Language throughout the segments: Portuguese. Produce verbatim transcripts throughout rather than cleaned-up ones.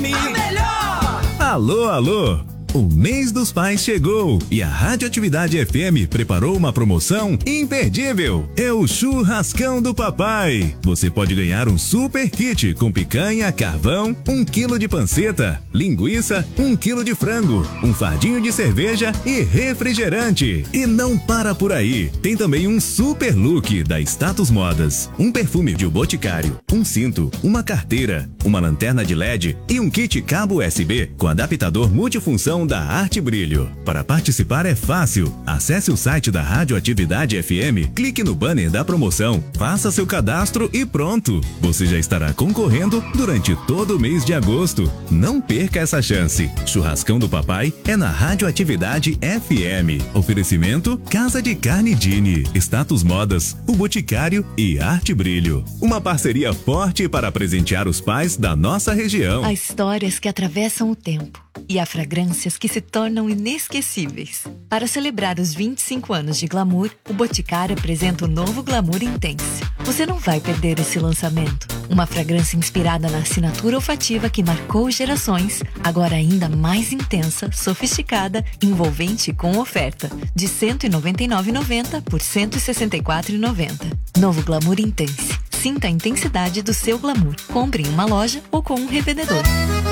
A melhor! Alô, alô! O mês dos pais chegou e a Radioatividade F M preparou uma promoção imperdível. É o Churrascão do Papai. Você pode ganhar um super kit com picanha, carvão, um quilo de panceta, linguiça, um quilo de frango, um fardinho de cerveja e refrigerante. E não para por aí. Tem também um super look da Status Modas, um perfume de O Boticário, um cinto, uma carteira, uma lanterna de L E D e um kit cabo U S B com adaptador multifunção da Arte Brilho. Para participar é fácil. Acesse o site da Radioatividade F M, clique no banner da promoção, faça seu cadastro e pronto. Você já estará concorrendo durante todo o mês de agosto. Não perca essa chance. Churrascão do Papai é na Radioatividade F M. Oferecimento Casa de Carne Dini, Status Modas, O Boticário e Arte Brilho. Uma parceria forte para presentear os pais da nossa região. Há histórias que atravessam o tempo e há fragrâncias que se tornam inesquecíveis. Para celebrar os vinte e cinco anos de Glamour, o Boticário apresenta o novo Glamour Intense. Você não vai perder esse lançamento. Uma fragrância inspirada na assinatura olfativa que marcou gerações, agora ainda mais intensa, sofisticada, envolvente e com oferta de cento e noventa e nove reais e noventa centavos por cento e sessenta e quatro reais e noventa centavos. Novo Glamour Intense. Sinta a intensidade do seu glamour. Compre em uma loja ou com um revendedor.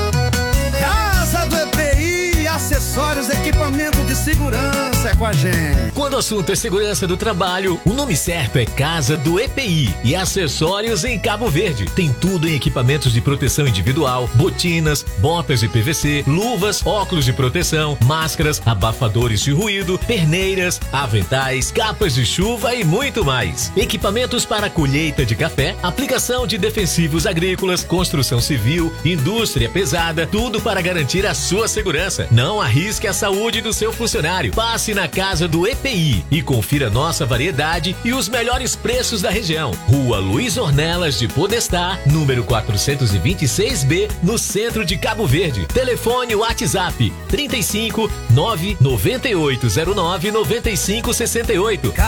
Casa do E P I, acessórios, equipamento de segurança é com a gente. Quando o assunto é segurança do trabalho, o nome certo é Casa do E P I e acessórios em Cabo Verde. Tem tudo em equipamentos de proteção individual, botinas, botas de P V C, luvas, óculos de proteção, máscaras, abafadores de ruído, perneiras, aventais, capas de chuva e muito mais. Equipamentos para colheita de café, aplicação de defensivos agrícolas, construção civil, indústria pesada, tudo para garantir a sua segurança. Não arrisque a saúde do seu funcionário. Passe na Casa do E P I e confira nossa variedade e os melhores preços da região. Rua Luiz Ornelas de Podestá, número quatrocentos e vinte e seis B, no centro de Cabo Verde. Telefone WhatsApp trinta e cinco, nove nove oito zero nove, nove cinco seis oito.